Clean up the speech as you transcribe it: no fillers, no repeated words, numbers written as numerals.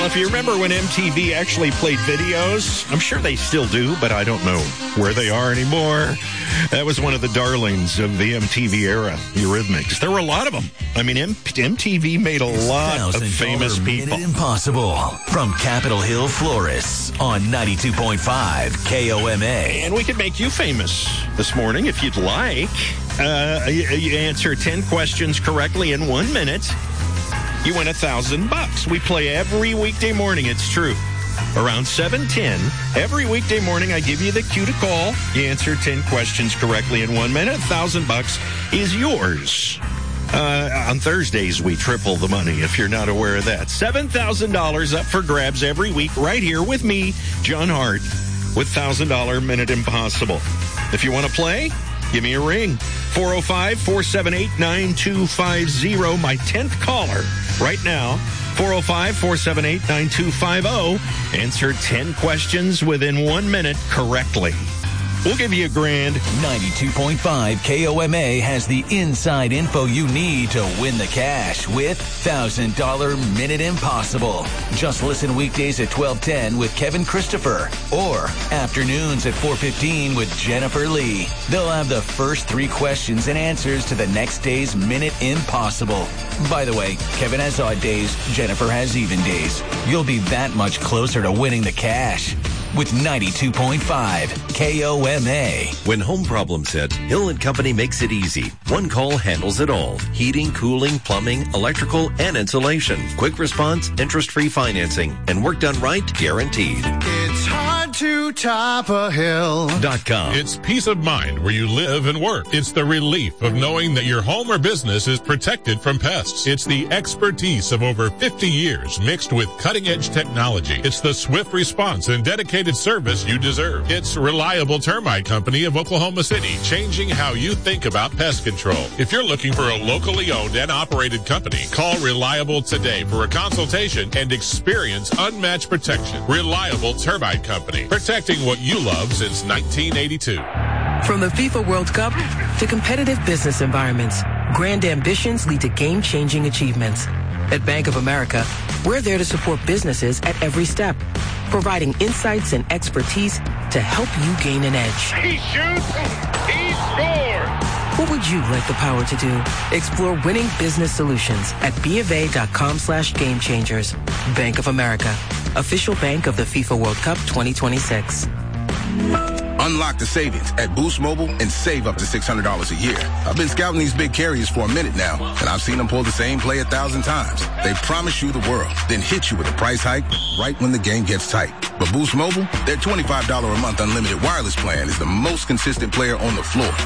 if you remember when MTV actually played videos, I'm sure they still do, but I don't know where they are anymore. That was one of the darlings of the MTV era, Eurythmics. There were a lot of them. I mean, MTV made a lot of famous people. Minute Impossible from Capitol Hill Florists on 92.5 KOMA. And we could make you famous this morning if you'd like. You answer 10 questions correctly in 1 minute. You win $1,000. We play every weekday morning. It's true. Around 7:10, every weekday morning, I give you the cue to call. You answer 10 questions correctly in 1 minute. $1,000 is yours. On Thursdays, we triple the money, if you're not aware of that. $7,000 up for grabs every week right here with me, John Hart, with $1,000 Minute Impossible. If you want to play, give me a ring. 405-478-9250. My 10th caller right now. 405-478-9250. Answer 10 questions within 1 minute correctly. We'll give you $1,000. 92.5 KOMA has the inside info you need to win the cash with $1,000 Minute Impossible. Just listen weekdays at 12:10 with Kevin Christopher or afternoons at 4:15 with Jennifer Lee. They'll have the first 3 questions and answers to the next day's Minute Impossible. By the way, Kevin has odd days, Jennifer has even days. You'll be that much closer to winning the cash with 92.5 KOMA. When home problems hit, Hill & Company makes it easy. One call handles it all. Heating, cooling, plumbing, electrical, and insulation. Quick response, interest-free financing, and work done right, guaranteed. It's hard to top a hill.com. It's peace of mind where you live and work. It's the relief of knowing that your home or business is protected from pests. It's the expertise of over 50 years mixed with cutting-edge technology. It's the swift response and dedicated service you deserve. It's Reliable Termite Company of Oklahoma City, changing how you think about pest control. If you're looking for a locally owned and operated company, call Reliable today for a consultation and experience unmatched protection. Reliable Termite Company, protecting what you love since 1982. From the FIFA World Cup to competitive business environments, grand ambitions lead to game-changing achievements. At Bank of America, we're there to support businesses at every step, providing insights and expertise to help you gain an edge. He shoots, he scores! What would you like the power to do? Explore winning business solutions at BofA.com/gamechangers. Bank of America, official bank of the FIFA World Cup 2026. Unlock the savings at Boost Mobile and save up to $600 a year. I've been scouting these big carriers for a minute now, and I've seen them pull the same play 1,000 times. They promise you the world, then hit you with a price hike right when the game gets tight. But Boost Mobile, their $25 a month unlimited wireless plan is the most consistent player on the floor.